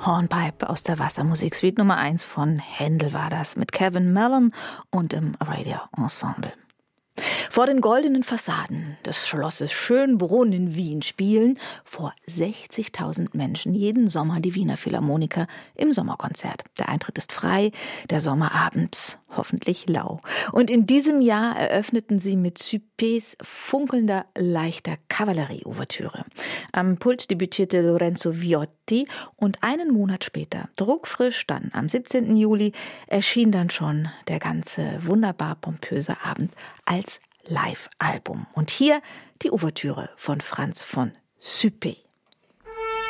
Hornpipe aus der Wassermusik. Suite Nummer 1 von Händel war das mit Kevin Mellon und im Radio Ensemble. Vor den goldenen Fassaden des Schlosses Schönbrunn in Wien spielen vor 60.000 Menschen jeden Sommer die Wiener Philharmoniker im Sommerkonzert. Der Eintritt ist frei, der Sommerabend hoffentlich lau. Und in diesem Jahr eröffneten sie mit Suppés funkelnder, leichter Kavallerie-Ouvertüre. Am Pult debütierte Lorenzo Viotti und einen Monat später, druckfrisch dann am 17. Juli, erschien dann schon der ganze wunderbar pompöse Abend als Live-Album. Und hier die Ouvertüre von Franz von Suppé.